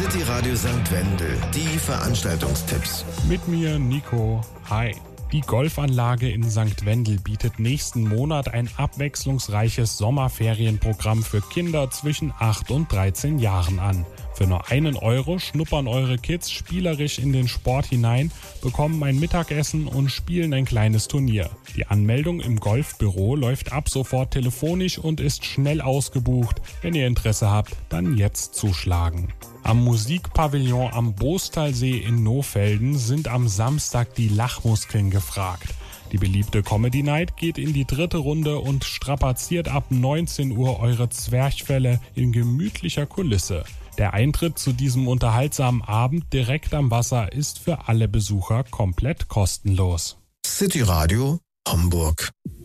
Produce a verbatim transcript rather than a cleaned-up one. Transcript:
City Radio Sankt Wendel, die Veranstaltungstipps. Mit mir Nico. Hi. Die Golfanlage in Sankt Wendel bietet nächsten Monat ein abwechslungsreiches Sommerferienprogramm für Kinder zwischen acht und dreizehn Jahren an. Für nur einen Euro schnuppern eure Kids spielerisch in den Sport hinein, bekommen ein Mittagessen und spielen ein kleines Turnier. Die Anmeldung im Golfbüro läuft ab sofort telefonisch und ist schnell ausgebucht. Wenn ihr Interesse habt, dann jetzt zuschlagen. Am Musikpavillon am Boostalsee in Nohfelden sind am Samstag die Lachmuskeln gefragt. Die beliebte Comedy Night geht in die dritte Runde und strapaziert ab neunzehn Uhr eure Zwerchfelle in gemütlicher Kulisse. Der Eintritt zu diesem unterhaltsamen Abend direkt am Wasser ist für alle Besucher komplett kostenlos. City Radio Hamburg.